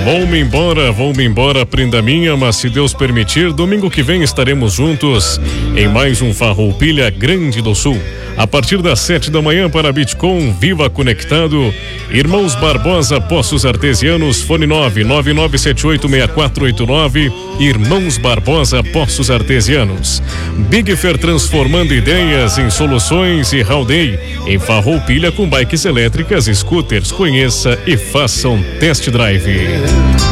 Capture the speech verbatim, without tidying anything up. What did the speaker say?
Vou-me embora, vou-me embora, prenda minha, mas se Deus permitir, domingo que vem estaremos juntos em mais um Farroupilha Grande do Sul. A partir das sete da manhã para Bitcom, Viva Conectado. Irmãos Barbosa, Poços Artesianos, fone nove nove nove sete oito seis quatro oito nove. Irmãos Barbosa, Poços Artesianos. Big Fair transformando ideias em soluções e Howday em Farroupilha com bikes elétricas e scooters. Conheça e faça um test drive.